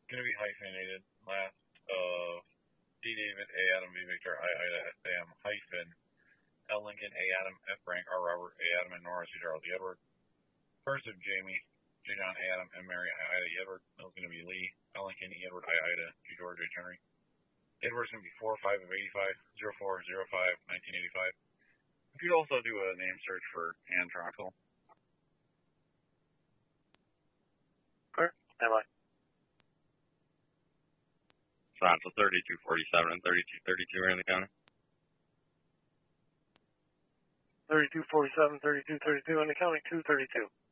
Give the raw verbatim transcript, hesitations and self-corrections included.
going to be hyphenated. Last of D. David, A. Adam, V. Victor, I. Ida, S. Sam, hyphen, L. Lincoln, A. Adam, F. Frank, R. Robert, A. Adam, and Nora, C. Charles, E. Edward. First of Jamie, J. John, A. Adam, M. Mary, I. Ida, E. Edward. Mill's going to be Lee, L. Lincoln, E. Edward, I. Ida, G. George, H. Henry. Edward's going to be four five of eighty-five, zero four zero five, nineteen eighty-five. You could also do a name search for Ann Troxel. Clear. Stand by. Toronto thirty-two forty-seven and thirty-two thirty-two are in the county. thirty-two forty-seven, thirty-two thirty-two in the county, two thirty-two.